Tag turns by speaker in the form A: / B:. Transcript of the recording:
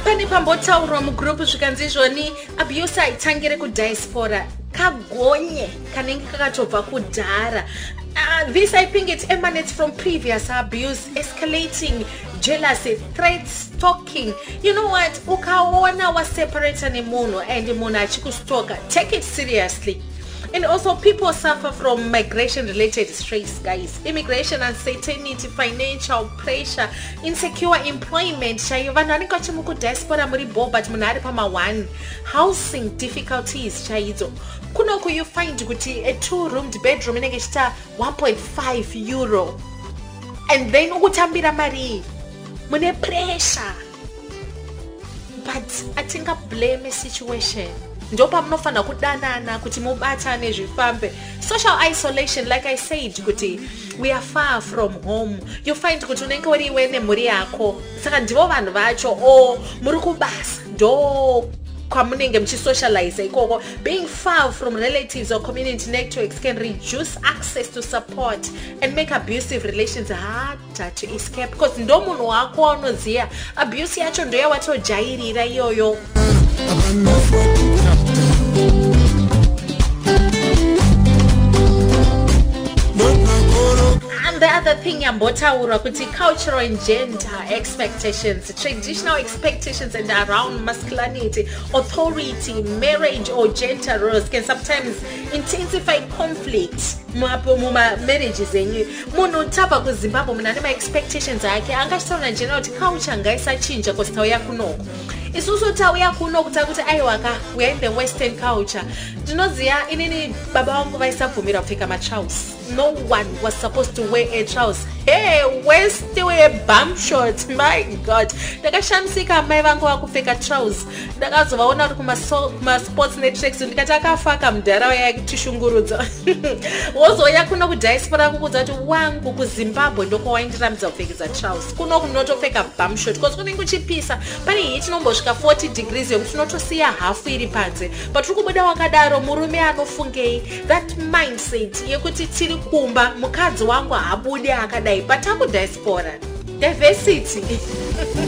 A: Mangwani pambotaurwa mugroup zvikanzizvoni abuse aitangire kudiaspora kagonye kanenge kakatobva kudhara. This I think it emanates from previous abuse, escalating, jealousy, threats, stalking. You know what? Ukaona wa separate nemunhu and munhu achikustalka, take it seriously. And also people suffer from migration related stress, guys. Immigration uncertainty, financial pressure, insecure employment. Vanhu vanenge vachimuku diaspora muri bo but munhu ari pama1. Housing difficulties chaidzo. Kunoku you find kuti a 2-roomed bedroom inenge ichita 1.5 euro. And then ukutambira mari mune pressure. But atinga blame a situation. Ndopa mnofana kudanana kuti mubatane zvifambe. Social isolation, like I said, kuti we are far from home. You find kuti unenge uriwe nemhuri yako. Saka ndivo vanhu vacho muri kubasa. Ndo kwamunenge muchisocialize ikoko. Being far from relatives or community networks can reduce access to support and make abusive relations harder to escape. Because ndo munhu wako unoziya abuse yacho ndo yawatojairira iyoyo. And the other thing yambotaura kuti cultural and gender expectations, traditional expectations and around masculinity, authority, marriage or gender roles can sometimes intensify conflict muma marriages enyu. Munhu tapa ku Zimbabwe munhu ane ma expectations ake angachitaura njena kuti culture ngaisachinja because tauya kunoko. Isusu tauya kunoku takuti aiwaka we are in the western culture. Ndinoziya inini baba vangu vaisabvumira kupfeka matrousers. No one was supposed to wear a trouser. Hey, where's the way a bum short? My God. Ndakashamisika mai vangu vakupfeka trousers. Ndakazovaona kuti kuma sports networks ndikati akafaka mudhara yakutishungurudza. Wozoya kuno ku diaspora kukudza kuti wangu ku Zimbabwe ndoko waindiramidza kupfekesa trousers. Kuno kunotopfeka bum short because kunenge kuchipisa. Pane heat inombosvika 40 degrees yokuti unotosiya hafu iri panze. But ukubuda wakadaro murume anofungei that mindset yekuti tiri kumba mukadzi wangu habudi akadai pataku diaspora. Diversity.